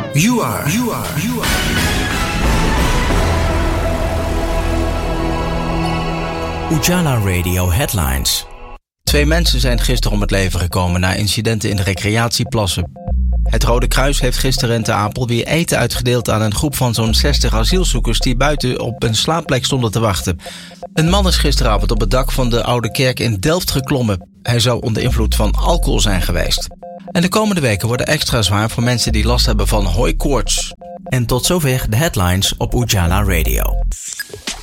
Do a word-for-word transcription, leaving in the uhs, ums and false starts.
You are. You are. You are. Ujala Radio Headlines. Twee mensen zijn gisteren om het leven gekomen na incidenten in de recreatieplassen. Het Rode Kruis heeft gisteren in Ter Apel weer eten uitgedeeld aan een groep van zo'n zestig asielzoekers die buiten op een slaapplek stonden te wachten. Een man is gisteravond op het dak van de Oude Kerk in Delft geklommen. Hij zou onder invloed van alcohol zijn geweest. En de komende weken worden extra zwaar voor mensen die last hebben van hooikoorts. En tot zover de headlines op Ujala Radio.